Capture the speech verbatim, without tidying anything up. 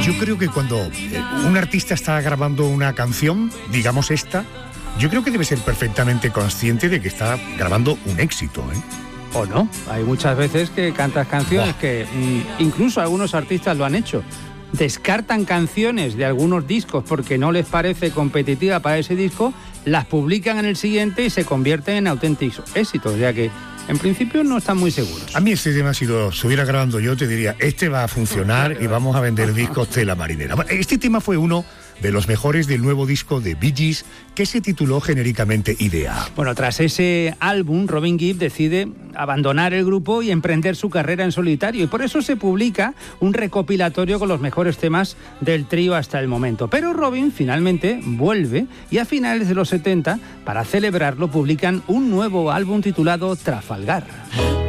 Yo creo que cuando eh, un artista está grabando una canción, digamos esta, yo creo que debe ser perfectamente consciente de que está grabando un éxito, ¿eh? O no, hay muchas veces que cantas canciones oh. que mm, incluso algunos artistas lo han hecho. Descartan canciones de algunos discos porque no les parece competitiva para ese disco, las publican en el siguiente y se convierten en auténticos éxitos, o sea que en principio no están muy seguros. A mí este tema, si lo estuviera grabando yo, te diría, este va a funcionar y vamos a vender discos tela marinera. Este tema fue uno de los mejores del nuevo disco de Bee Gees, que se tituló genéricamente Idea. Bueno, tras ese álbum, Robin Gibb decide abandonar el grupo y emprender su carrera en solitario, y por eso se publica un recopilatorio con los mejores temas del trío hasta el momento. Pero Robin finalmente vuelve y a finales de los setenta, para celebrarlo, publican un nuevo álbum titulado Trafalgar.